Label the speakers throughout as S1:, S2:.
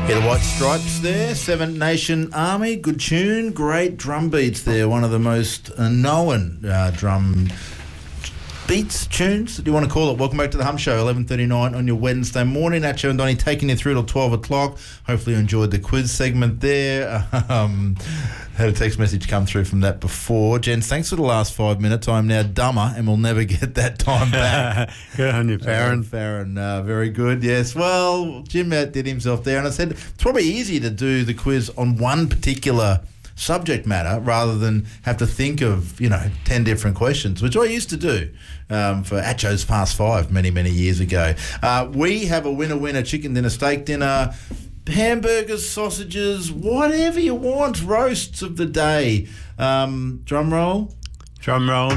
S1: Yeah, the White Stripes there, Seven Nation Army, good tune, great drum beats there, one of the most known drum beats, tunes, do you want to call it? Welcome back to the Hum Show, 11:39 on your Wednesday morning. Nacho and Donnie taking you through till 12 o'clock. Hopefully you enjoyed the quiz segment there. Had a text message come through from that before. Jens, thanks for the last 5 minutes. I'm now dumber and we'll never get that time back.
S2: Good on you, Farron.
S1: Farron, very good, yes. Well, Jim outdid himself there, and I said it's probably easier to do the quiz on one particular subject matter rather than have to think of, 10 different questions, which I used to do for Atcho's Fast Five many, many years ago. We have a winner, chicken dinner, steak dinner, hamburgers, sausages, whatever you want, roasts of the day. Drum roll.
S2: Drum roll.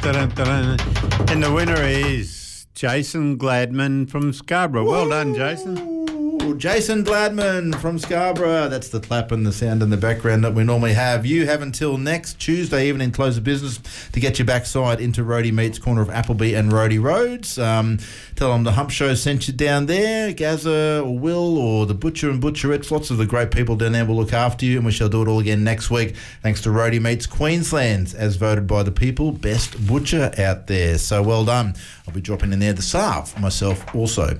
S2: And the winner is Jason Gladman from Scarborough. Well done, Jason.
S1: Jason Gladman from Scarborough. That's the clap and the sound in the background that we normally have. You have until next Tuesday evening, close of business, to get your backside into Roadie Meats, corner of Appleby and Roadie Roads. Tell them the Hump Show sent you down there. Gazza or Will or the Butcher and Butcherettes, lots of the great people down there will look after you, and we shall do it all again next week. Thanks to Roadie Meats Queensland, as voted by the people, best butcher out there. So well done. I'll be dropping in there the Sarve myself also.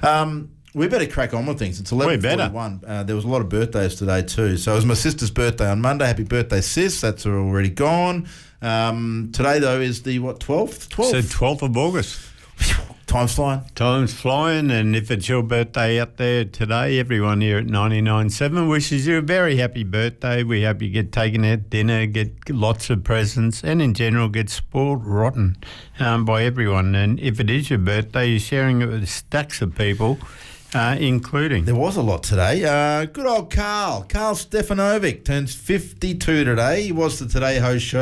S1: We better crack on with things. It's 11:41. There was a lot of birthdays today too. So it was my sister's birthday on Monday. Happy birthday, sis. That's already gone. Today, though, is the, 12th? 12th.
S2: So 12th of August.
S1: Time's flying.
S2: Time's flying, and if it's your birthday out there today, everyone here at 99.7 wishes you a very happy birthday. We hope you get taken out dinner, get lots of presents, and in general get spoiled rotten by everyone. And if it is your birthday, you're sharing it with stacks of people, including...
S1: There was a lot today. Good old Carl Stefanovic turns 52 today. He was the Today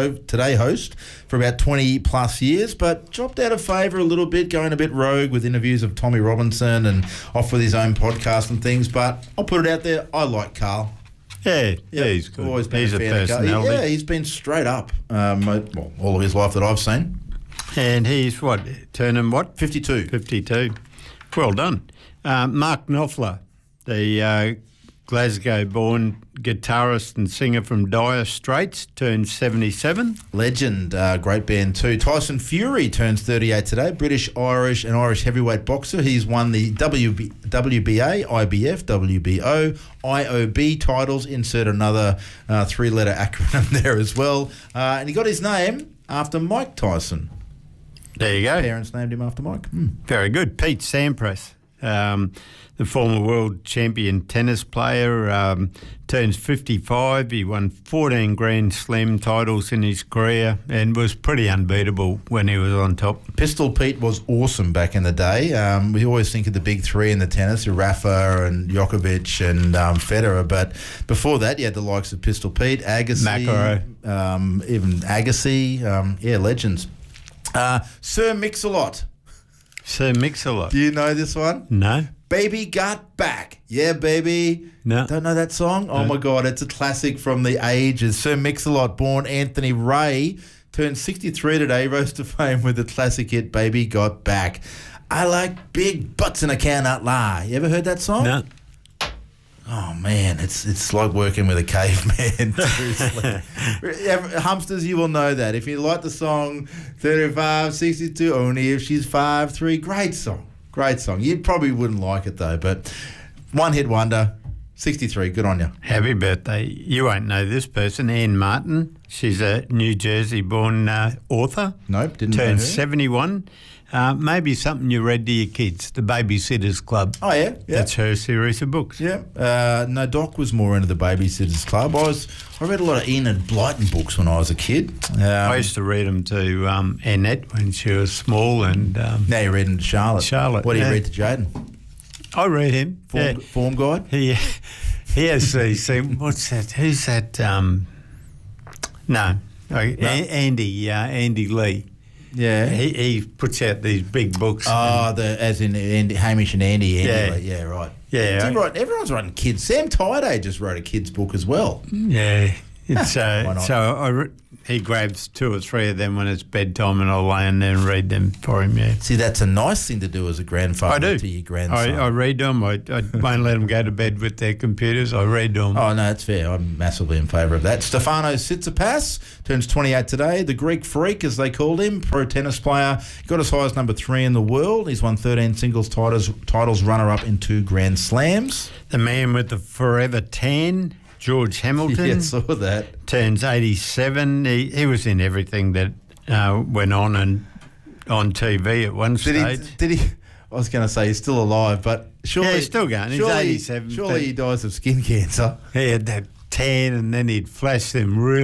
S1: host for about 20 plus years, but dropped out of favour a little bit, going a bit rogue with interviews of Tommy Robinson and off with his own podcast and things. But I'll put it out there, I like Carl.
S2: Yeah, he's good.
S1: Always been
S2: he's
S1: a fan of Carl. Yeah, he's been straight up all of his life that I've seen.
S2: And he's turning
S1: 52.
S2: 52. Well done. Mark Knopfler, the Glasgow-born guitarist and singer from Dire Straits, turns 77.
S1: Legend, great band too. Tyson Fury turns 38 today. British, Irish and Irish heavyweight boxer. He's won the WBA, IBF, WBO, IOB titles. Insert another three-letter acronym there as well. And he got his name after Mike Tyson.
S2: There you go.
S1: Parents named him after Mike.
S2: Very good. Pete Sampras, the former world champion tennis player, turns 55. He won 14 Grand Slam titles in his career and was pretty unbeatable when he was on top.
S1: Pistol Pete was awesome back in the day. We always think of the big three in the tennis, Rafa and Djokovic and Federer, but before that you had the likes of Pistol Pete, Agassi,
S2: McEnroe,
S1: even Agassi, legends. Sir Mix-a-Lot.
S2: Sir Mix-a-Lot.
S1: Do you know this one?
S2: No.
S1: Baby Got Back. Yeah, baby.
S2: No.
S1: Don't know that song? No. Oh, my God. It's a classic from the ages. Sir Mix-a-Lot, born Anthony Ray, turned 63 today, rose to fame with the classic hit Baby Got Back. I like big butts and I cannot lie. You ever heard that song?
S2: No.
S1: Oh, man, it's like working with a caveman. Humpsters, you will know that. If you like the song 35, 62, only if she's 5'3", great song. Great song. You probably wouldn't like it, though, but one-hit wonder, 63, good on you.
S2: Happy birthday. You won't know this person, Anne Martin. She's a New Jersey-born author.
S1: Nope, didn't know her.
S2: Turned 71. Maybe something you read to your kids, The Babysitters Club.
S1: Oh, yeah?
S2: That's her series of books.
S1: Yeah. No, Doc was more into The Babysitters Club. I read a lot of Enid Blyton books when I was a kid.
S2: I used to read them to Annette when she was small. And
S1: now you read them to Charlotte. What do you read to Jaden?
S2: I read him.
S1: Form guide?
S2: He has these. What's that? Who's that? No. Andy Lee.
S1: Yeah,
S2: he puts out these big books.
S1: Oh, as in Hamish and Andy. Yeah, right.
S2: Yeah,
S1: everyone's writing kids. Sam Tyday just wrote a kids book as well.
S2: Yeah, It's,
S1: not?
S2: He grabs 2 or 3 of them when it's bedtime, and I'll lay in there and read them for him. Yeah.
S1: See, that's a nice thing to do as a grandfather.
S2: I do.
S1: To your grandson.
S2: I read them. I won't let them go to bed with their computers. I read them.
S1: Oh, no, that's fair. I'm massively in favour of that. Stefanos Tsitsipas turns 28 today. The Greek freak, as they called him, pro tennis player, got as high as number 3 in the world. He's won 13 singles titles, runner-up in 2 Grand Slams.
S2: The man with the forever tan, George Hamilton.
S1: Yeah, saw that.
S2: Turns 87. He was in everything that went on TV at one stage.
S1: Did he? I was going to say he's still alive, but surely...
S2: Yeah, he's still going. He's 87.
S1: Surely he dies of skin cancer.
S2: He had that tan, and then he'd flash them really